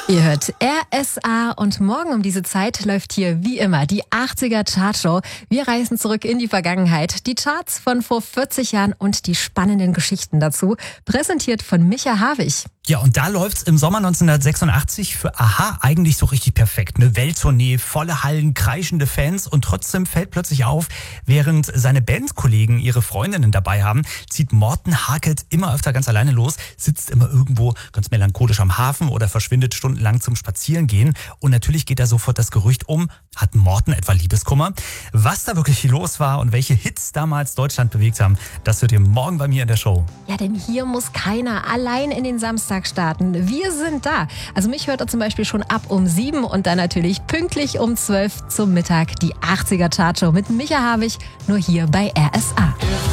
Ihr hört RSA und morgen um diese Zeit läuft hier wie immer die 80er Chartshow. Wir reisen zurück in die Vergangenheit. Die Charts von vor 40 Jahren und die spannenden Geschichten dazu. Präsentiert von Micha Havig. Ja, und da läuft's im Sommer 1986 für a-ha eigentlich so richtig perfekt. Eine Welttournee, volle Hallen, kreischende Fans und trotzdem fällt plötzlich auf, während seine Bandkollegen ihre Freundinnen dabei haben, zieht Morten Harket immer öfter ganz alleine los, sitzt immer irgendwo ganz melancholisch am Hafen oder verschwindet stundenlang zum Spazierengehen. Und natürlich geht da sofort das Gerücht um, hat Morten etwa Liebeskummer? Was da wirklich los war und welche Hits damals Deutschland bewegt haben, das hört ihr morgen bei mir in der Show. Ja, denn hier muss keiner allein in den Samstag starten. Wir sind da. Also mich hört er zum Beispiel schon ab um 7 und dann natürlich pünktlich um 12 zum Mittag die 80er Chartshow mit Micha Havig, nur hier bei RSA.